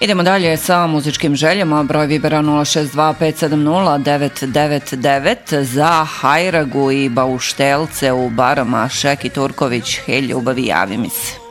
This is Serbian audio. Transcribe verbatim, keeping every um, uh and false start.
Idemo dalje sa muzičkim željama. Broj Vibera nula šest dva pet sedam nula devet devet devet za Hajragu i Bauštelce u barama Šeki Turković. Hej ljubavi, javi mi se.